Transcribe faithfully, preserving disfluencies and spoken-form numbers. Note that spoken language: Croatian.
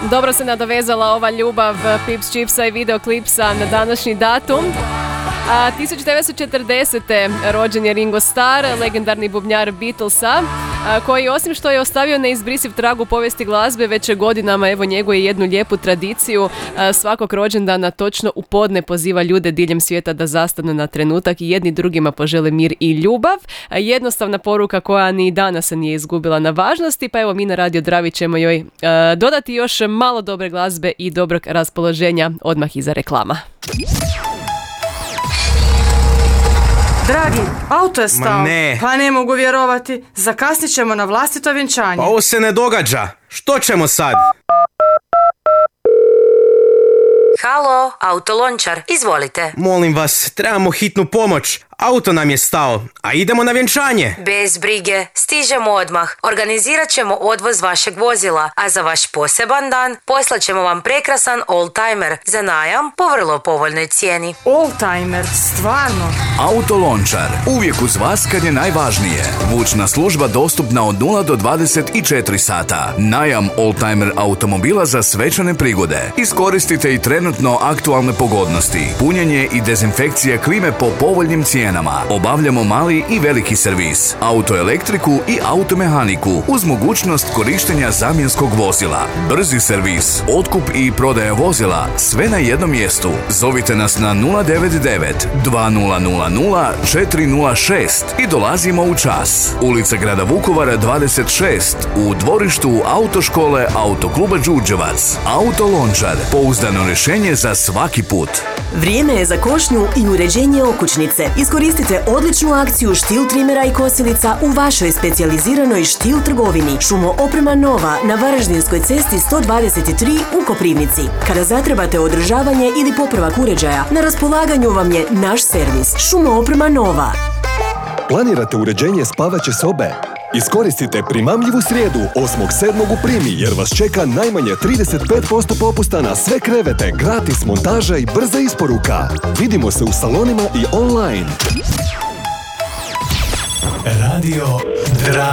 Dobro se nadovezala ova ljubav Pips Chipsa i videoklipsa na današnji datum. A, tisuću devetsto četrdesete rođen je Ringo Starr, legendarni bubnjar Beatlesa, a, koji osim što je ostavio neizbrisiv trag u povijesti glazbe, već godinama evo njeguje jednu lijepu tradiciju. A, svakog rođendana točno u podne poziva ljude diljem svijeta da zastanu na trenutak i jedni drugima požele mir i ljubav. A, jednostavna poruka koja ni danas nije izgubila na važnosti, pa evo mi na Radio Dravi ćemo joj a, dodati još malo dobre glazbe i dobrog raspoloženja odmah iza reklama. Dragi, auto je stao. Ma ne. Pa ne mogu vjerovati. Zakasnit ćemo na vlastito vjenčanje. Pa ovo se ne događa. Što ćemo sad? Halo, autolončar, izvolite. Molim vas, trebamo hitnu pomoć. Auto nam je stao, a idemo na vjenčanje. Bez brige, stižemo odmah. Organizirat ćemo odvoz vašeg vozila, a za vaš poseban dan poslat ćemo vam prekrasan oldtimer za najam po vrlo povoljnoj cijeni. Oldtimer, stvarno. Autolončar, uvijek uz vas kad je najvažnije. Vučna služba dostupna od nula do dvadeset četiri sata. Najam oldtimer automobila za svečane prigode. Iskoristite i trenutno aktualne pogodnosti. Punjenje i dezinfekcija klime po povoljnim cijenama. Obavljamo mali i veliki servis, autoelektriku i automehaniku uz mogućnost korištenja zamjenskog vozila. Brzi servis, otkup i prodaja vozila, sve na jednom mjestu. Zovite nas na nula devet devet dva nula nula nula četiri nula šest i dolazimo u čas. Ulica Grada Vukovara dvadeset šest u dvorištu Autoškole Autokluba Đurđevac. Autolončar, pouzdano rješenje za svaki put. Vrijeme je za košnju i uređenje okućnice. Iskoristite odličnu akciju štil trimera i kosilica u vašoj specijaliziranoj štil trgovini. Šumo oprema Nova na Varaždinskoj cesti sto dvadeset tri u Koprivnici. Kada zatrebate održavanje ili popravak uređaja, na raspolaganju vam je naš servis. Šumo oprema Nova. Planirate uređenje spavaće sobe? Iskoristite primamljivu srijedu osmog sedmog u Primi jer vas čeka najmanje trideset pet posto popusta na sve krevete, gratis montaža i brza isporuka. Vidimo se u salonima i online. Radio Dravi.